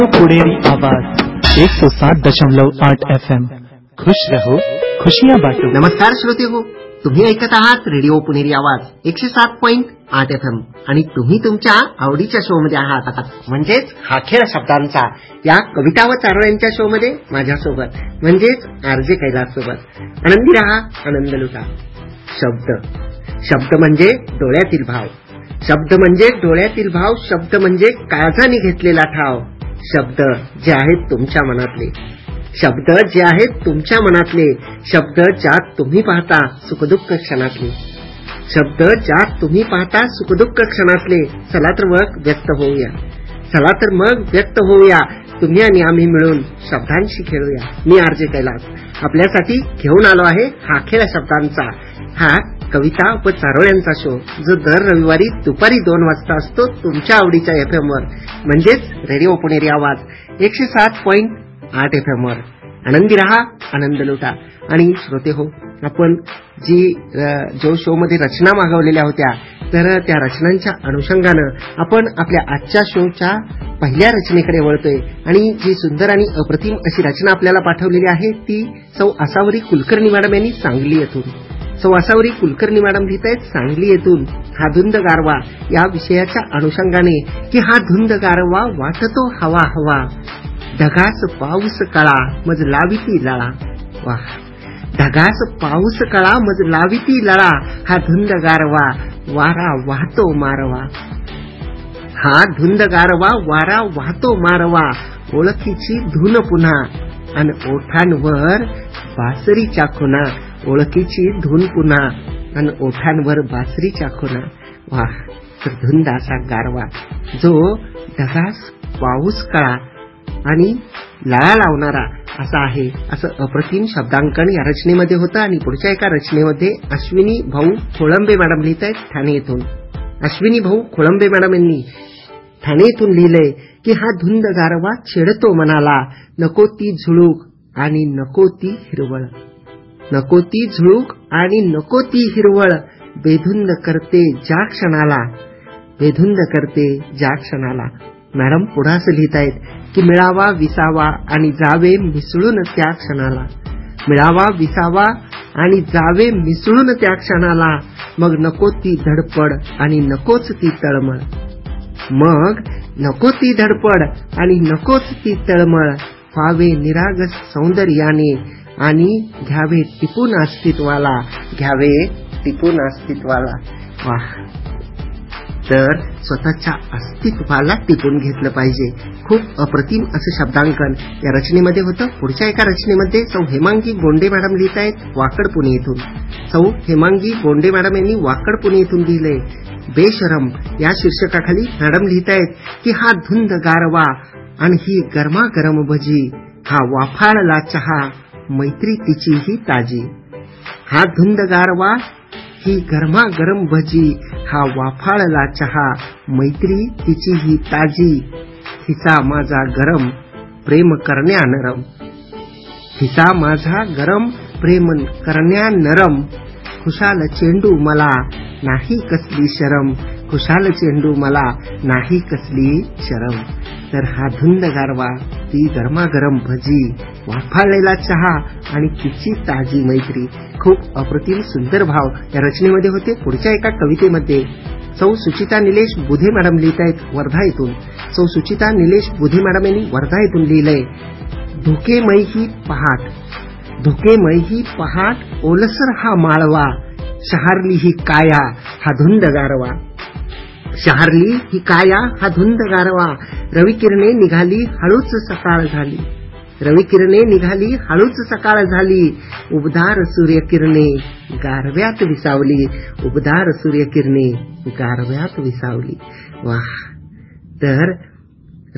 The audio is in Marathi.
पुणेरी आवाज 107.8 FM। खुश रहो, खुशियां बांटो। नमस्कार श्रोते हो, तुम्ही ऐकत आहात रेडिओ पुणेरी आवाज 107.8 FM आणि तुम्ही तुमच्या आवडीच्या शो मध्ये आहात, म्हणजेच हा खेळ शब्दांचा या कविता व चारोळ्यांच्या शो मध्ये माझ्यासोबत म्हणजेच आरजे कैलास सोबत। आनंदी रहा, आनंद लुटा। शब्द म्हणजे डोळ्यातील भाव, शब्द म्हणजे डोळ्यातील भाव, शब्द म्हणजे काळजाने घेतलेला ठाव। शब्द जे आहेत तुमच्या मनातले, शब्द जे आहेत तुमच्या मनातले, शब्द ज्यात तुम्ही पाहता सुखदुःख क्षणातले, शब्द ज्यात तुम्ही पाहता सुखदुःख क्षणातले। चला तर मग व्यक्त होऊया, चला तर मग व्यक्त होऊया, तुम्ही आणि आम्ही मिळून शब्दांशी खेळूया। मी आरजे कैलास आपल्यासाठी घेऊन आलो आहे हा खेळ शब्दांचा, हा कविता व चारोळ्यांचा शो, जो दर रविवारी दुपारी 2 वाजता असतो तुमच्या आवडीच्या FM वर, म्हणजेच रेडिओ पुणेरी आवाज 107.8 FM वर। आनंदी रहा, आनंद लुटा। आणि श्रोते हो, आपण जो शो मध्ये रचना मागवलेल्या होत्या, तर त्या रचनांच्या अनुषंगानं आपण आपल्या आजच्या शोच्या पहिल्या रचनेकडे वळतोय आणि जी सुंदर आणि अप्रतिम अशी रचना आपल्याला पाठवलेली आहे ती सौ आसावरी कुलकर्णी मॅडम यांनी सांगली येथून। सौ आसावरी कुलकर्णी मॅडम लिहित आहेत सांगली येथून, हा धुंद गारवा या विषयाच्या अनुषंगाने की हा धुंद गारवा वाटतो हवा हवा, ढगास पाऊस कळा मज लाविती लळा। वाह, ढगास पाऊस कळा मज लाविती लळा, हा धुंद गारवा वारा वाहतो मारवा, हा धुंद गारवा वारा वाहतो मारवा। ओळखीची धून पुन्हा अन ओठांवर बासरीच्या खुणा, ओळखीची धून पुन्हा अन ओठांवर बासरीच्या खुणा। वाह, तर धुंद असा गारवा जो ढगास पाऊस कळा आणि लळा लावणारा असा आहे, असं अप्रतिम शब्दांकन या रचनेमध्ये होतं। आणि पुढच्या एका रचनेमध्ये अश्विनी भाऊ खोळंबे मॅडम लिहित आहेत ठाणे येथून। अश्विनी भाऊ खोळंबे मॅडम यांनी ठाणे येथून लिहिलंय की हा धुंद गारवा छेडतो मनाला, नको ती झुळूक आणि नको ती हिरवळ, नको ती झुळूक आणि नको ती हिरवळ, बेधुंद करते ज्या क्षणाला, बेधुंद करते ज्या क्षणाला। मॅडम पुढे असं लिहित आहेत की मिळावा विसावा आणि जावे मिसळून त्या क्षणाला, मिळावा विसावा आणि जावे मिसळून त्या क्षणाला, मग नको ती धडपड आणि नकोच ती तळमळ, मग नको ती धडपड आणि नकोच ती तळमळ, व्हावे निरागस सौंदर्याने आणि घ्यावे टिपून अस्तित्वाला, घ्यावे टिपून अस्तित्वाला। वाह, तर स्वतःच्या अस्तित्वाला टिपून घेतलं पाहिजे। खूप अप्रतिम असं शब्दांकन या रचनेमध्ये होतं। पुढच्या एका रचनेमध्ये सौ हेमांगी गोंडे मॅडम लिहित आहेत वाकड पुणे येथून। सौ हेमांगी गोंडे मॅडम यांनी वाकड पुणे येथून लिहिलंय बेशरम या शीर्षकाखाली मॅडम लिहित आहेत की हा धुंद गारवा आणि ही गरमागरम भजी, हा वाफाळला चहा मैत्री तिची ही ताजी, हा धुंद गारवा ही गरमागरम भजी, हा वाफाळला चहा मैत्री तिची ही ताजी, हिचा माझा गरम प्रेम करण्या नरम, हिचा माझा गरम प्रेम करण्या नरम, खुशाल चेंडू मला नाही कसली शरम, खुशाल चेंडू मला नाही कसली शरम। तर हा धुंद गारवा, ती गरमागरम भजी, वाफाळलेला चहा आणि तिची ताजी मैत्री, खूप अप्रतिम सुंदर भाव या रचनेमध्ये होते। पुढच्या एका कवितेमध्ये सौ सुचिता निलेश बुधे मॅडम लिहित आहेत वर्धा येथून। सौ सुचिता निलेश बुधे मॅडम यांनी वर्धा येथून लिहिलंय धुकेमय ही पहाट, धुकेमय ही पहाट ओलसर हा माळवा, शहारली ही काया हा धुंद गारवा, शहारली ही काया हा धुंद गारवा, रविकिरणे निघाली हळूच सकाळ झाली, रविकिरणे निघाली हळूच सकाळ झाली, उबदार सूर्यकिरणे गारव्यात विसावली, उबदार सूर्यकिरणे गारव्यात विसावली। वाह, तर